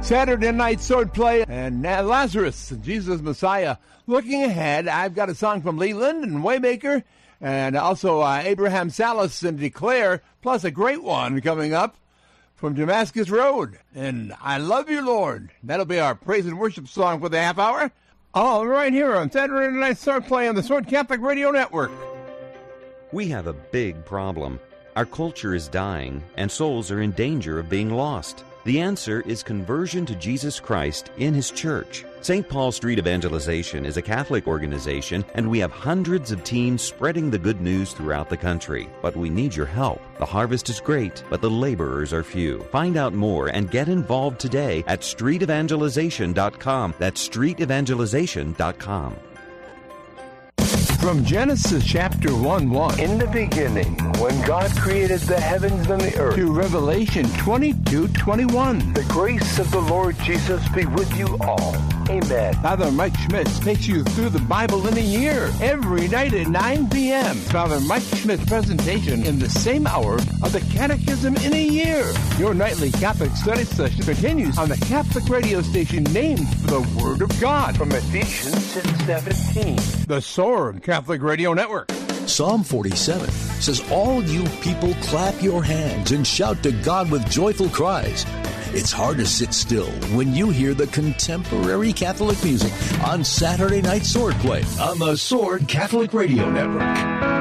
Saturday Night Swordplay and Lazarus, Jesus Messiah. Looking ahead, I've got a song from Leland and Waymaker, and also Abraham Salas and Declare, plus a great one coming up from Damascus Road. And I Love You, Lord. That'll be our praise and worship song for the half hour. All right here on Saturday Night Swordplay on the Sword Catholic Radio Network. We have a big problem. Our culture is dying, and souls are in danger of being lost. The answer is conversion to Jesus Christ in His church. St. Paul Street Evangelization is a Catholic organization, and we have hundreds of teams spreading the good news throughout the country. But we need your help. The harvest is great, but the laborers are few. Find out more and get involved today at streetevangelization.com. That's streetevangelization.com. From Genesis chapter 1:1. In the beginning, when God created the heavens and the earth. To Revelation 22:21. The grace of the Lord Jesus be with you all. Amen. Father Mike Schmitz takes you through the Bible in a year. Every night at 9 p.m. Father Mike Schmitz presentation in the same hour of the Catechism in a Year. Your nightly Catholic study session continues on the Catholic radio station named for the Word of God. From Ephesians 6:17. The Sword Catholic Radio Network. Psalm 47 says, "All you people clap your hands and shout to God with joyful cries." It's hard to sit still when you hear the contemporary Catholic music on Saturday Night Swordplay on the Sword Catholic Radio Network.